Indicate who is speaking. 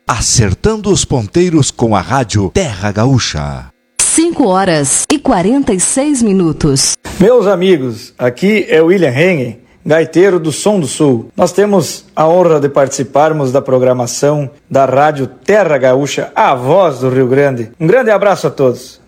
Speaker 1: Acertando os ponteiros com a Rádio Terra Gaúcha.
Speaker 2: 5h46.
Speaker 3: Meus amigos, aqui é William Hengen, gaiteiro do Som do Sul. Nós temos a honra de participarmos da programação da Rádio Terra Gaúcha, a voz do Rio Grande. Um grande abraço a todos.